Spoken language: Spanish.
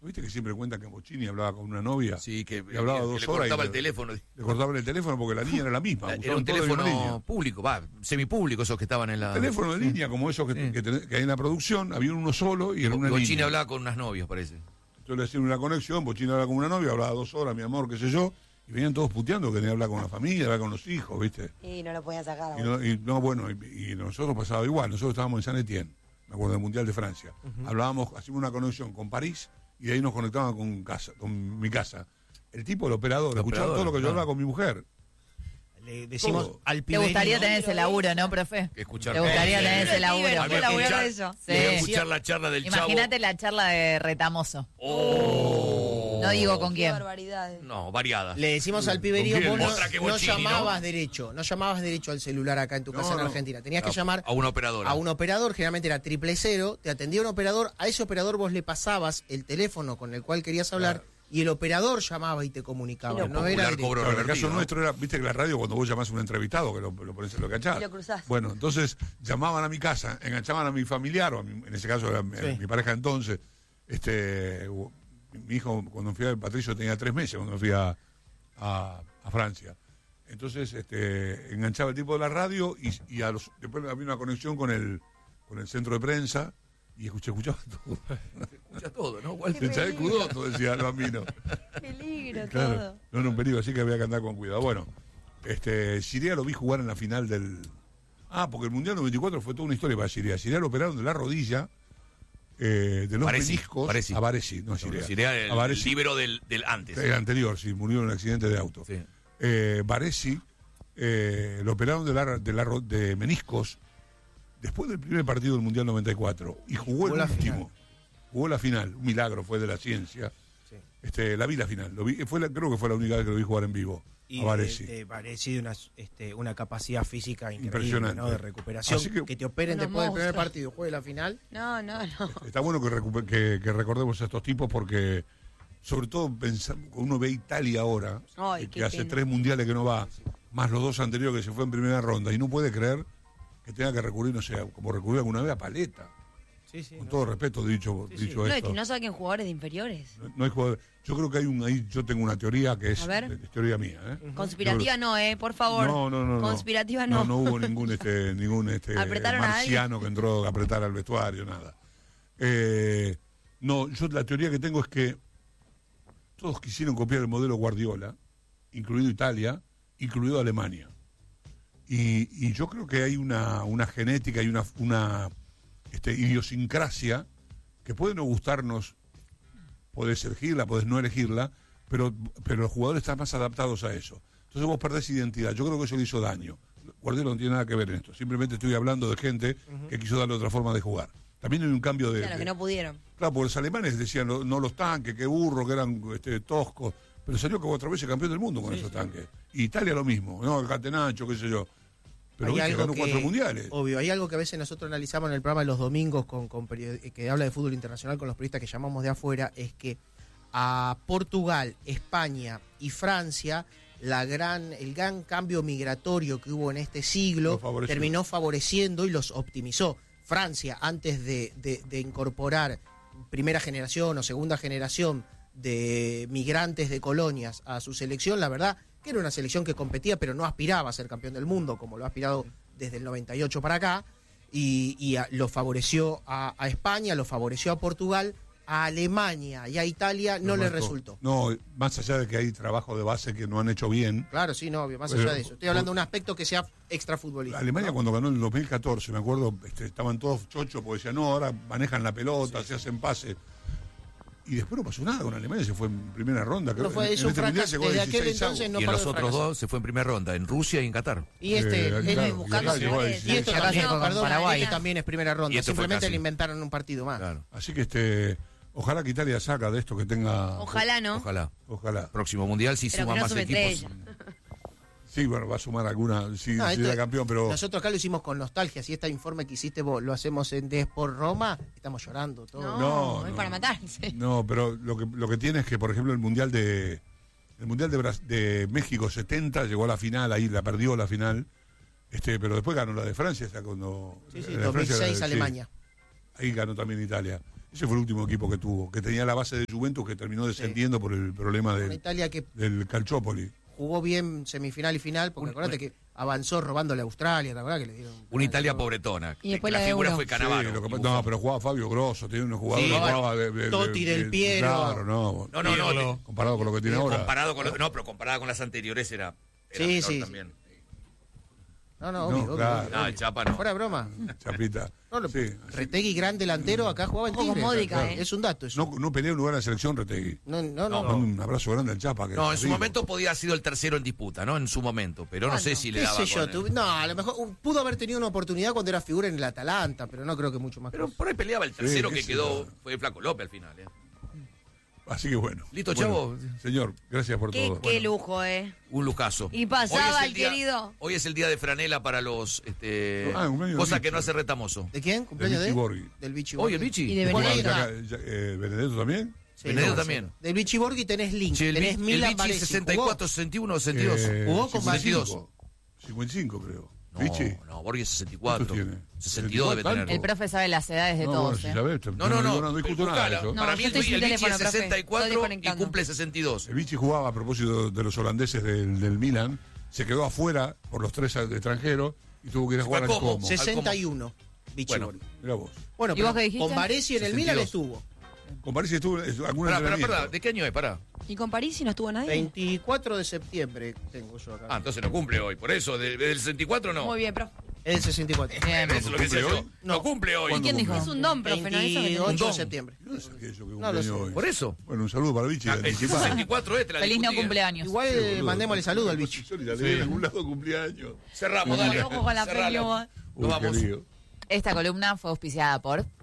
¿Viste que siempre cuentan que Bocini hablaba con una novia? Sí, que y hablaba 2 horas. Le cortaba el teléfono. Le cortaban el teléfono porque la línea era la misma. Era un teléfono público, semipúblico, esos que estaban en la... Teléfono de línea, como esos que hay en la producción, había uno solo y era una línea. Bocini hablaba con unas novias, parece. Yo le hacía una conexión, Bocini hablaba con una novia, hablaba 2 horas, mi amor, qué sé yo, y venían todos puteando que tenía que hablar con la familia, hablar con los hijos, ¿viste? Y no lo podían sacar. Y nosotros pasaba igual, nosotros estábamos en Saint Etienne, me acuerdo del Mundial de Francia. Hablábamos, hacíamos una conexión con París y de ahí nos conectaban con mi casa. El tipo, el operador, escuchaba todo lo que yo hablaba con mi mujer. Le decimos todo. al Te Piberino. gustaría tener ese laburo, ¿no, profe? Escuchar. Te gustaría tener ese laburo. Escuchar la charla del Chavo. Imagínate la charla de Retamoso. No digo con quién. Barbaridades. No, variadas. Le decimos al Piberío, vos no Bocini, llamabas derecho, no llamabas derecho al celular acá en tu casa en Argentina. Tenías que llamar a un operador. A un operador, generalmente era 000, te atendía un operador, a ese operador vos le pasabas el teléfono con el cual querías hablar. Y el operador llamaba y te comunicaba. No era en el caso nuestro era, viste que la radio cuando vos llamás a un entrevistado, que lo pones en lo enganchás. Y lo cruzás. Bueno, entonces llamaban a mi casa, enganchaban a mi familiar, o en ese caso era mi pareja entonces. Mi hijo, cuando fui a Patricio tenía 3 meses, cuando fui a Francia. Entonces enganchaba el tipo de la radio y después había una conexión con el centro de prensa. Y escuchaba todo. Escucha todo, ¿no? Echá Cudoto, decía el bambino. Peligro, claro. todo. No, un peligro, así que había que andar con cuidado. Bueno, Siria lo vi jugar en la final del... porque el Mundial 94 fue toda una historia para Siria. Siria lo operaron de la rodilla, de los meniscos... A Baresi, no a Siria. Siria el líbero del antes. El anterior, sí, murió en un accidente de auto. Sí. Baresi lo operaron de meniscos después del primer partido del Mundial 94 y jugó el último. Jugó la final, un milagro fue de la ciencia. Sí. La vi la final, creo que fue la única vez que lo vi jugar en vivo. Y a Baresi. Baresi de una capacidad física increíble, impresionante, ¿no? De recuperación. Que te operen después del primer partido, juegue la final. No. Está bueno que recordemos a estos tipos porque, sobre todo, uno ve Italia ahora, que hace 3 mundiales que no va, más los 2 anteriores que se fue en primera ronda, y no puede creer que tenga que recurrir, no sé, como recurrió alguna vez a Paleta. Con todo respeto dicho esto. No, es que no saquen jugadores de inferiores. No hay jugadores. Yo creo que yo tengo una teoría que es teoría mía. Conspirativa no, por favor. No. Conspirativa no. No hubo ningún marciano que entró a apretar al vestuario, nada. Yo la teoría que tengo es que todos quisieron copiar el modelo Guardiola, incluido Italia, incluido Alemania. Y yo creo que hay una genética y una idiosincrasia que puede no gustarnos, podés elegirla, podés no elegirla, pero los jugadores están más adaptados a eso. Entonces vos perdés identidad. Yo creo que eso le hizo daño. Guardiola no tiene nada que ver en esto. Simplemente estoy hablando de gente que quiso darle otra forma de jugar. También hay un cambio de... Claro, que no pudieron. Claro, porque los alemanes decían, no los tanques, qué burro, que eran toscos. Pero salió como otra vez el campeón del mundo con esos tanques. Y Italia lo mismo, ¿no? El Catenaccio, qué sé yo. Pero ganó 4 mundiales. Obvio, hay algo que a veces nosotros analizamos en el programa los domingos que habla de fútbol internacional con los periodistas que llamamos de afuera, es que a Portugal, España y Francia, el gran cambio migratorio que hubo en este siglo terminó favoreciendo y los optimizó. Francia, antes de incorporar primera generación o segunda generación de migrantes de colonias a su selección, la verdad que era una selección que competía pero no aspiraba a ser campeón del mundo como lo ha aspirado desde el 98 para acá, y lo favoreció a España, lo favoreció a Portugal, a Alemania y a Italia no le resultó. No, más allá de que hay trabajo de base que no han hecho bien. Claro, sí, no, más allá de eso. Estoy hablando de un aspecto que sea extrafutbolístico. Alemania, ¿no? Cuando ganó en el 2014, me acuerdo, estaban todos chochos porque decían, no, ahora manejan la pelota, se hacen pases. Y después no pasó nada con Alemania, se fue en primera ronda. No fue eso, desde aquel entonces no y en los otros 2 se fue en primera ronda, en Rusia y en Qatar. Y Paraguay también es primera ronda, simplemente le inventaron un partido más. Claro. Así que ojalá que Italia saca de esto que tenga... Ojalá, ¿no? Ojalá. Próximo mundial si suma más equipos. Sí, bueno, va a sumar alguna, si era campeón, pero... Nosotros acá lo hicimos con nostalgia. Si este informe que hiciste vos lo hacemos en Desport Roma, estamos llorando todos. No, es para matarse. No, pero lo que tiene es que, por ejemplo, el Mundial de México 70 llegó a la final, ahí la perdió la final, pero después ganó la de Francia, Sí, 2006 Alemania. Ahí ganó también Italia. Ese fue el último equipo que tuvo, que tenía la base de Juventus que terminó descendiendo por el problema Una Italia que del Calciopoli. jugó bien semifinal y final, porque acuérdate que avanzó robándole a Australia, ¿te acuerdas que le dieron? Una Italia pobretona. Y después la la figura Euro. fue Cannavaro. Sí, no, pero jugaba Fabio Grosso, tenía unos jugadores Sí, que jugaba de Totti, Del Piero. Claro, no. No, Comparado con lo que tiene ahora. comparado con pero comparado con las anteriores era Sí, mejor sí, también. No, No, obvio, claro. obvio. No, el Chapa no. Fuera de broma. Chapita. No, Sí. Retegui, gran delantero, acá jugaba en Ojo con Tigre. Módica, Claro. Es un dato eso. No pelea un lugar en la selección, Retegui. No. Mando un abrazo grande al Chapa. Que No, en es su terrible. momento podía haber sido el tercero en disputa, ¿no? En su momento, pero no ¿Cuándo? sé si le ¿Qué daba sé yo? con él. No, a lo mejor pudo haber tenido una oportunidad cuando era figura en el Atalanta, pero no creo que mucho más. Pero por ahí peleaba el tercero qué que sé quedó, yo. fue el Flaco López al final. Así que bueno. Listo, Bueno, chavo. Señor, gracias por todo. Qué lujo, Un lujazo. Y pasaba Hoy es el querido. Hoy es el día de franela para los cumpleaños cosa de que no Vichy. hace Retamoso. ¿De quién? ¿Cumpleaños Vichy de? Borghi. Del Vichy Hoy Borghi. el Vichy. Y de Bueno, ahí Benedetto. está. ¿Benedetto también? Sí, Benedetto no, también. Del Vichy Borghi tenés link. Sí, el tenés Milan Vichy Baresi. 64, 61, 62. Jugó con 55. 55 creo. Vichy. No, Borghi es 64. ¿Cuánto tiene? 62 debe tener. El profe sabe las edades de No, todos. bueno, si sabés, No discuto nada de buscala. eso. No, Para yo mí estoy sin el Vichy teléfono, es profe. Estoy 64 y desconectando. cumple 62. El Vichy jugaba a propósito de los holandeses del Milan. Se quedó afuera por los 3 extranjeros y tuvo que ir a ¿Se jugar fue al cómo? Como. 61. Vichy Bueno. Borghi. Mirá vos. Bueno, ¿Y vos qué dijiste? con Baresi en el Milan 62. estuvo. Con París estuvo algún Pará, entrenamiento. ¿de qué año es? Pará. ¿Y con París si no estuvo nadie? 24 de septiembre tengo yo acá. Ah, entonces no cumple hoy. Por eso, del 64 no. Muy bien, profe. Es el 64. Bien. Eso es lo que sé ¿Cumple yo. hoy? No cumple hoy. ¿Cuándo quién dijo? cumple? Es un don, profe, ¿no? Eso que 28 Un don. de septiembre. No sé qué es eso que No lo sé. cumpleaños hoy. Por eso. Bueno, un saludo para Vichy. Ah, el anticipado. 64 te la Feliz no discutía. cumpleaños. Igual Boludo, mandémosle saludo al Vichy. Yo ni la leí en algún lado cumpleaños. Cerramos, dale. Ojo con la Cerrala. premio. Nos vamos. querido. Esta columna fue auspiciada por